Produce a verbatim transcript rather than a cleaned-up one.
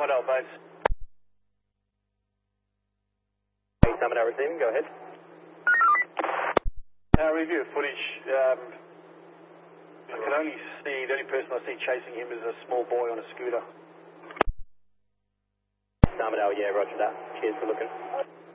Armadale base. Armadale receiving, go ahead. Uh, review of footage. Um, I can only see, the only person I see chasing him is a small boy on a scooter. Armadale, yeah, roger that. Cheers for looking.